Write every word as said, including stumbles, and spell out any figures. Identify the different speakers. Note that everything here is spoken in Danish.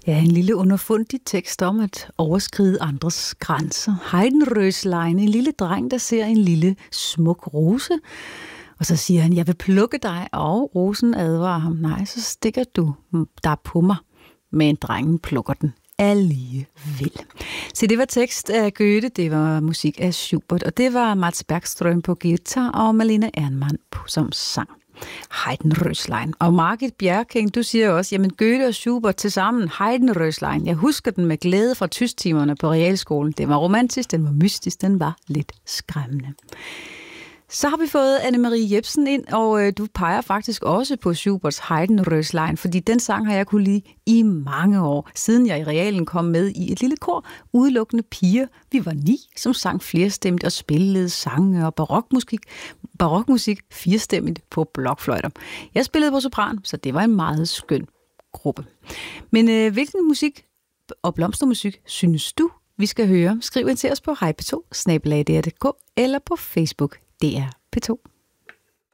Speaker 1: Ja, en lille underfundig tekst om at overskride andres grænser. Heidenröslein, en lille dreng, der ser en lille smuk rose. Og så siger han, jeg vil plukke dig, og rosen advarer ham. Nej, så stikker du der på mig. Men drengen plukker den alligevel. Så det var tekst af Goethe, det var musik af Schubert, og det var Mats Bergström på guitar og Malene Ernman som sang. Heidenröslein. Og Margit Bjerking, du siger også, jamen Goethe og Schubert til sammen, Heidenröslein. Jeg husker den med glæde fra tysktimerne på realskolen. Det var romantisk, den var mystisk, den var lidt skræmmende. Så har vi fået Anne-Marie Jepsen ind, og øh, du peger faktisk også på Schuberts Heidenröslein, fordi den sang har jeg kunne lide i mange år, siden jeg i realen kom med i et lille kor, udelukkende piger. Vi var ni, som sang flerstemmigt og spillede sange og barokmusik, barokmusik firestemmigt på blokfløjter. Jeg spillede på sopran, så det var en meget skøn gruppe. Men øh, hvilken musik og blomstermusik synes du, vi skal høre? Skriv ind til os på hej p to snabel-a d r punktum d k eller på Facebook D R P to.